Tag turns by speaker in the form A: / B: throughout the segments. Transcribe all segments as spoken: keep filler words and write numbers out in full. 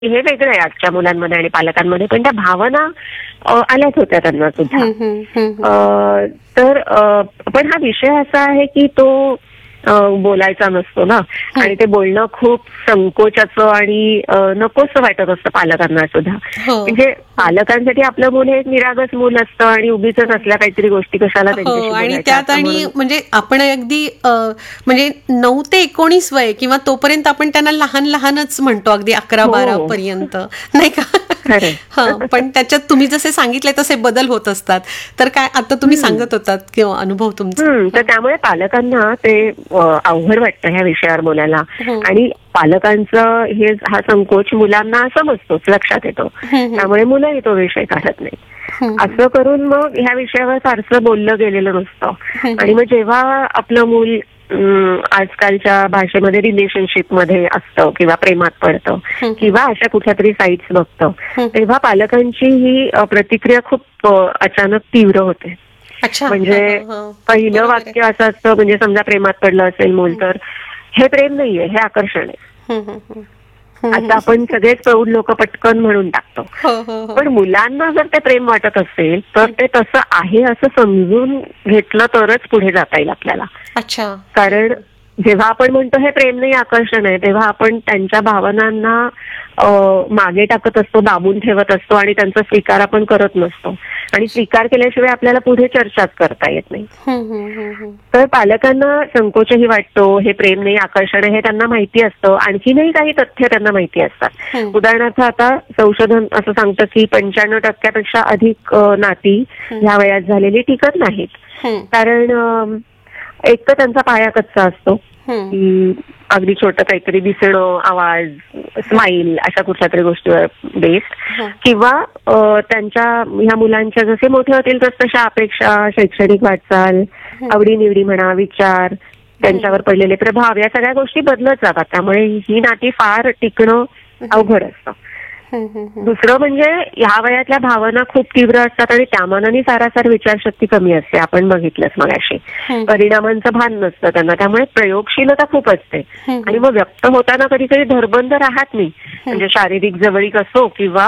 A: हे वेगळं आहे आजच्या मुलांमध्ये आणि पालकांमध्ये, पण त्या भावना अ, आल्याच होत्या त्यांना सुद्धा.
B: हम्म, हम्म, हम्म.
A: अ, तर अ, पण हा विषय असा आहे की तो अ, बोलायचा नसतो ना, आणि ते बोलणं खूप संकोचाचं आणि अ, नकोसं वाटत असतं पालकांना सुद्धा.
B: हो
A: म्हणजे पालकांसाठी आपलं मूल हे एक निरागस मूल असतं आणि उगीच असल्या काहीतरी गोष्टी कशाला त्यांच्याशी
B: हो, आणि
A: बोलायच्या
B: त्यात
A: असं
B: आणि
A: म्हणून.
B: म्हणजे आपण अगदी अ, म्हणजे नऊ ते एकोणीस वय किंवा तोपर्यंत आपण त्यांना लहान लहानच म्हणतो, अगदी अकरा बारा
A: हो,
B: पर्यंत, नाही का?
A: खरंय.
B: हा, पण त्याच्यात तुम्ही जसे सांगितले तसे बदल होत असतात. तर काय आता तुम्ही
A: हम्म.
B: सांगत होतात किंवा अनुभव तुमचा?
A: हम्म, तर
B: हं.
A: त्यामुळे पालकांना ते अ, अवघड वाटतं ह्या विषयावर बोलायला,
B: हो.
A: आणि पालकांचं हे हा संकोच मुलांना समजतोच, लक्षात येतो.
B: हं, हं.
A: त्यामुळे मुलंही तो विषय काढत नाही.
B: हं, हं.
A: असं करून मग ह्या विषयावर फारसं बोललं गेलेलं नसतं.
B: हं,
A: आणि
B: हं.
A: मग जेव्हा आपलं मूल अं, आजकालच्या भाषेमध्ये रिलेशनशिप मध्ये असतं किंवा प्रेमात पडतं
B: हं.
A: किंवा अशा कुठल्या तरी साईट्स बघतं,
B: हं.
A: तेव्हा पालकांची ही अ, प्रतिक्रिया खूप अ, अचानक तीव्र होते.
B: अच्छा.
A: म्हणजे
B: हं, हं, हं.
A: पहिलं
B: बरोबर आहे.
A: वाक्य असं असतं, म्हणजे समजा प्रेमात पडलं असेल मूल, तर हे प्रेम नाहीये, हे आकर्षण आहे.
B: हं, हं, हं. हं,
A: आता
B: हं.
A: आपण सगळेच प्रौढ लोक पटकन म्हणून टाकतो.
B: हो, हो, हो.
A: पण मुलांना जर ते प्रेम वाटत असेल तर ते तसं आहे असं समजून घेतलं तरच पुढे जाता येईल आपल्याला.
B: अच्छा.
A: कारण जेव्हा आपण म्हणतो हे प्रेम नाही आकर्षण आहे, तेव्हा आपण त्यांच्या भावनांना अ, मागे टाकत असतो, दाबून ठेवत असतो आणि त्यांचा स्वीकार आपण करत नसतो. आणि स्वीकार केल्याशिवाय आपल्याला पुढे चर्चाच करता येत नाही.
B: हं, हं, हं, हं.
A: तर पालकांना संकोचही वाटतो, हे प्रेम नाही आकर्षण आहे हे त्यांना माहिती असतं. आणखीनही काही तथ्य त्यांना माहिती असतात.
B: हं.
A: उदाहरणार्थ आता संशोधन असं सांगतं की पंच्याण्णव टक्क्यापेक्षा अधिक अ, नाती ह्या वयात झालेली टिकत नाहीत.
B: हं.
A: कारण अ, एक तर त्यांचा पाया कच्चा असतो,
B: हं.
A: की अगदी छोटं काहीतरी दिसणं, आवाज, स्माईल अशा कुठल्या तरी गोष्टीवर बेस्ड,
B: हं.
A: किंवा अ, त्यांच्या ह्या मुलांच्या जसे मोठे होतील तस तशा अपेक्षा, शैक्षणिक वाटचाल, आवडीनिवडी म्हणा, विचार, त्यांच्यावर पडलेले प्रभाव, या सगळ्या गोष्टी बदलत जातात. त्यामुळे ही नाती फार टिकणं अवघड असतं.
B: हं, हं, हं.
A: दुसरं म्हणजे ह्या वयातल्या भावना खूप तीव्र असतात आणि त्यामानाने सारासार विचारशक्ती कमी असते. आपण बघितलंच मगाशी.
B: हं.
A: परिणामांचं भान नसतं त्यांना, त्यामुळे प्रयोगशीलता खूप असते.
B: हं.
A: आणि मग व्यक्त होताना कधी कधी धरबंद राहत नाही, म्हणजे शारीरिक जवळीक असो किंवा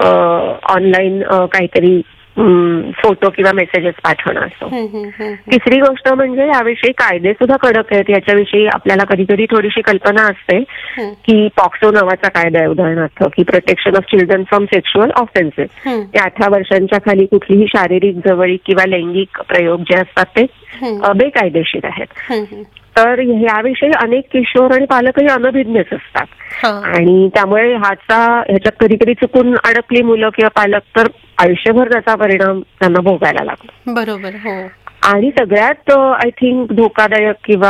A: ऑनलाईन काहीतरी फोटो किंवा मेसेजेस पाठवणं असो.
B: हं, हं, हं, हं.
A: तिसरी गोष्ट म्हणजे याविषयी कायदे सुद्धा कडक आहेत. याच्याविषयी आपल्याला कधी कधी थोडीशी कल्पना असते
B: हं.
A: की पॉक्सो नावाचा कायदा आहे उदाहरणार्थ, की protection of children from sexual offences.
B: हं.
A: ते अठरा वर्षांच्या खाली कुठलीही शारीरिक जवळीक किंवा लैंगिक प्रयोग जे असतात ते
B: हं.
A: अ, बेकायदेशीर आहेत.
B: हं, हं.
A: तर याविषयी अनेक किशोर आणि पालकही अनभिज्ञच असतात.
B: हां.
A: आणि त्यामुळे ह्याचा ह्याच्यात कधी कधी चुकून अडकली मुलं किंवा पालक तर आयुष्यभर त्याचा परिणाम त्यांना भोगायला लागतो.
B: बरोबर. हो.
A: आणि सगळ्यात आय थिंक धोकादायक किंवा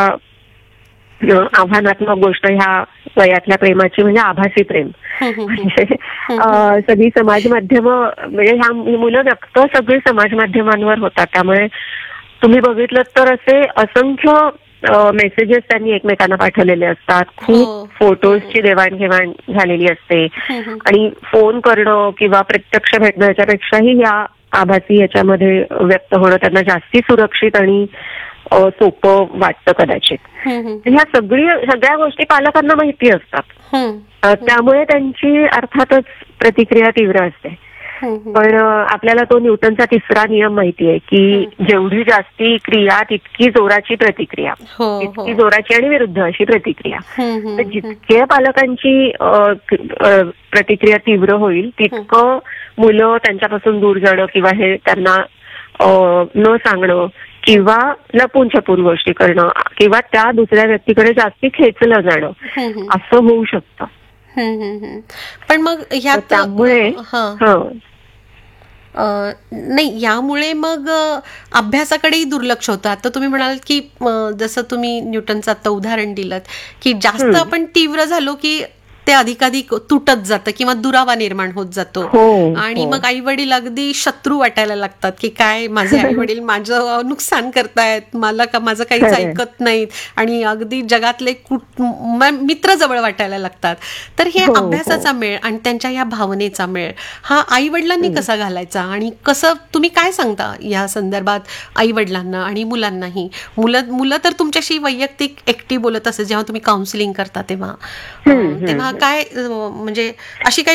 A: अ, आव्हानात्मक गोष्ट ह्या वयातल्या प्रेमाची म्हणजे आभासी प्रेम.
B: हं, हं, हं.
A: म्हणजे अ, सगळी समाज माध्यम, म्हणजे ह्या मुलं व्यक्त सगळी समाज माध्यमांवर होतात. त्यामुळे तुम्ही बघितलं तर असे असंख्य मेसेजेस त्यांनी एकमेकांना पाठवलेले असतात.
B: हो.
A: खूप फोटोजची देवाणघेवाण झालेली असते.
B: हं, हं.
A: आणि फोन करणं किंवा प्रत्यक्ष भेटणं याच्यापेक्षाही या आभासी याच्यामध्ये व्यक्त होणं त्यांना जास्ती सुरक्षित आणि अ, सोपं वाटतं कदाचित.
B: हं, हं.
A: ह्या सगळी सगळ्या गोष्टी पालकांना माहिती असतात.
B: हं.
A: अ, त्यामुळे त्यांची अर्थातच प्रतिक्रिया तीव्र असते.
B: हं, हं.
A: पण अ, आपल्याला तो न्यूटनचा तिसरा नियम माहिती आहे की जेवढी जास्ती क्रिया तितकी जोराची प्रतिक्रिया,
B: हो, हो.
A: तितकी जोराची आणि विरुद्ध अशी प्रतिक्रिया.
B: हं, हं,
A: तर
B: हं.
A: जितके पालकांची अ, क- अ, प्रतिक्रिया तीव्र होईल तितकं मुलं त्यांच्यापासून दूर जाणं किंवा हे त्यांना अ, न सांगणं किंवा लपून छपून गोष्टी करणं किंवा त्या दुसऱ्या व्यक्तीकडे जास्ती खेचलं जाणं
B: हं, हं.
A: असं होऊ शकतं.
B: हं, हं, हं. पण मग
A: तर
B: ह्यात
A: त्यामुळे
B: हां.
A: हं.
B: अ, नाही, यामुळे मग अ, अभ्यासाकडेही दुर्लक्ष होतं. आता तुम्ही म्हणाल की अ, जसं तुम्ही न्यूटनचं आता उदाहरण दिलं की जास्त
A: हं.
B: आपण तीव्र झालो की ते अधिकाधिक तुटत जातं किंवा दुरावा निर्माण होत जातो.
A: हो,
B: आणि
A: हो.
B: मग आई वडील अगदी शत्रू वाटायला लागतात की काय माझे आई वडील माझं नुकसान करतायत, मला का माझं काहीच
A: खरंय.
B: ऐकत नाहीत आणि अगदी जगातले कुठ म- मित्र जवळ वाटायला लागतात. तर हे
A: हो, हो.
B: अभ्यासाचा मेळ आणि त्यांच्या या भावनेचा मेळ हा आई वडिलांनी
A: हं.
B: कसा घालायचा आणि कसं तुम्ही काय सांगता या संदर्भात आई वडिलांना आणि मुलांनाही? मुलं मुलं तर तुमच्याशी वैयक्तिक एकटी बोलत असे जेव्हा तुम्ही काउन्सिलिंग करता तेव्हा अ,
A: हं, हं,
B: तेव्हा काय अ, म्हणजे अशी काही